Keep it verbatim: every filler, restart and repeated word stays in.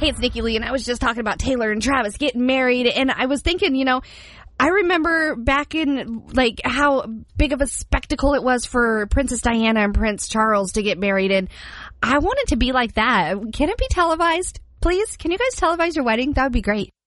Hey, it's Nikki Lee, and I was just talking about Taylor and Travis getting married, and I was thinking, you know, I remember back in, like, how big of a spectacle it was for Princess Diana and Prince Charles to get married, and I want it to be like that. Can it be televised, please? Can you guys televise your wedding? That would be great.